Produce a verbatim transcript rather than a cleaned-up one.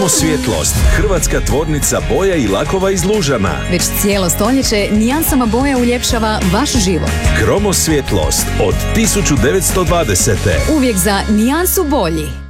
Kromosvjetlost, hrvatska tvornica boja i lakova iz Lužana. Već cijelo stoljeće nijansama boja uljepšava vaš život. Kromosvjetlost od tisuću devetsto dvadesete. Uvijek za nijansu bolji.